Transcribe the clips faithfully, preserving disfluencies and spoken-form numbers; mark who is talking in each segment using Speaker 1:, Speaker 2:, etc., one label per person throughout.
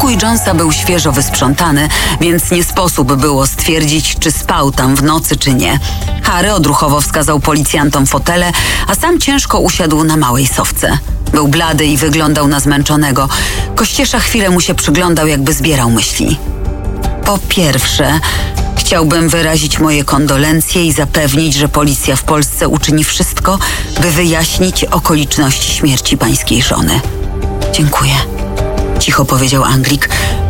Speaker 1: Pokój Jonesa był świeżo wysprzątany, więc nie sposób było stwierdzić, czy spał tam w nocy, czy nie. Harry odruchowo wskazał policjantom fotele, a sam ciężko usiadł na małej sofce. Był blady i wyglądał na zmęczonego. Kościesza chwilę mu się przyglądał, jakby zbierał myśli. Po pierwsze, chciałbym wyrazić moje kondolencje i zapewnić, że policja w Polsce uczyni wszystko, by wyjaśnić okoliczności śmierci pańskiej żony. Dziękuję, cicho powiedział Anglik.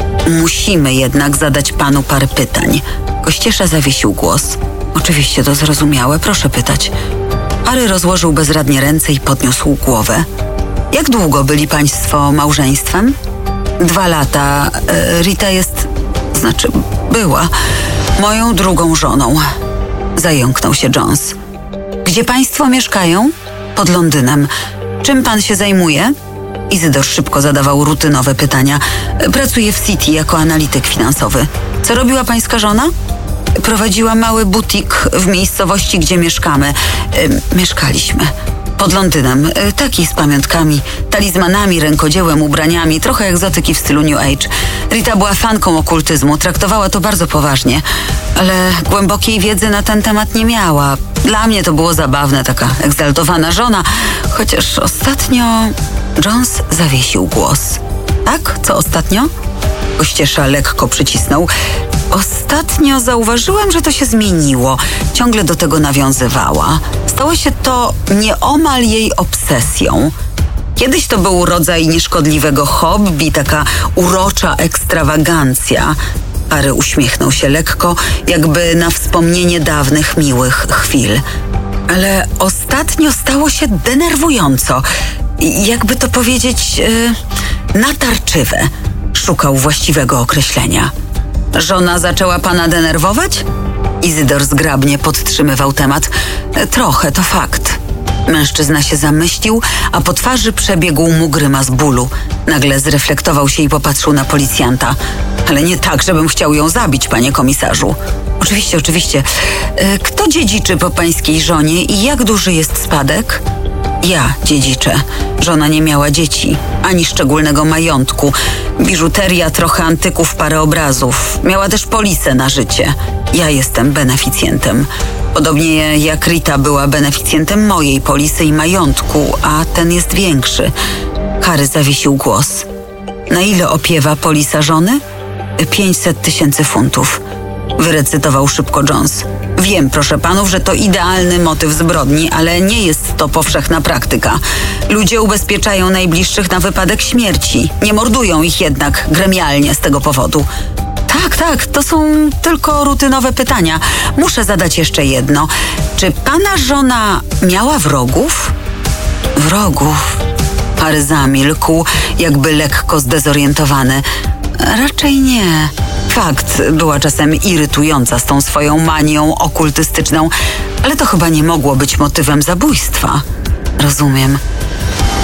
Speaker 1: Musimy jednak zadać panu parę pytań. Kościesza zawiesił głos. Oczywiście, to zrozumiałe, proszę pytać. Harry rozłożył bezradnie ręce i podniósł głowę. Jak długo byli państwo małżeństwem? Dwa lata. Rita jest, znaczy była, moją drugą żoną. Zająknął się Jones. Gdzie państwo mieszkają? Pod Londynem. Czym pan się zajmuje? Izydor szybko zadawał rutynowe pytania. Pracuję w City jako analityk finansowy. Co robiła pańska żona? Prowadziła mały butik w miejscowości, gdzie mieszkamy. Yy, mieszkaliśmy. Pod Londynem. Yy, taki z pamiątkami, talizmanami, rękodziełem, ubraniami, trochę egzotyki w stylu New Age. Rita była fanką okultyzmu, traktowała to bardzo poważnie, ale głębokiej wiedzy na ten temat nie miała. Dla mnie to było zabawne, taka egzaltowana żona, chociaż ostatnio... Jones zawiesił głos. Tak? Co ostatnio? Kościesza lekko przycisnął. Ostatnio zauważyłem, że to się zmieniło. Ciągle do tego nawiązywała. Stało się to nieomal jej obsesją. Kiedyś to był rodzaj nieszkodliwego hobby, taka urocza ekstrawagancja. Harry uśmiechnął się lekko, jakby na wspomnienie dawnych miłych chwil. Ale ostatnio stało się denerwująco. Jakby to powiedzieć, yy, natarczywe. Szukał właściwego określenia. Żona zaczęła pana denerwować? Izydor zgrabnie podtrzymywał temat. Trochę, to fakt. Mężczyzna się zamyślił, a po twarzy przebiegł mu grymas bólu. Nagle zreflektował się i popatrzył na policjanta. Ale nie tak, żebym chciał ją zabić, panie komisarzu. Oczywiście, oczywiście. Kto dziedziczy po pańskiej żonie i jak duży jest spadek? Ja dziedziczę. Żona nie miała dzieci, ani szczególnego majątku. Biżuteria, trochę antyków, parę obrazów. Miała też polisę na życie. Ja jestem beneficjentem. Podobnie jak Rita była beneficjentem mojej polisy i majątku, a ten jest większy. Harry zawiesił głos. Na ile opiewa polisa żony? Pięćset tysięcy funtów. Wyrecytował szybko Jones. Wiem, proszę panów, że to idealny motyw zbrodni, ale nie jest to powszechna praktyka. Ludzie ubezpieczają najbliższych na wypadek śmierci. Nie mordują ich jednak gremialnie z tego powodu. Tak, tak, to są tylko rutynowe pytania. Muszę zadać jeszcze jedno. Czy pana żona miała wrogów? Wrogów? Harry zamilkł, jakby lekko zdezorientowany. Raczej nie. Fakt, była czasem irytująca z tą swoją manią okultystyczną, ale to chyba nie mogło być motywem zabójstwa. Rozumiem.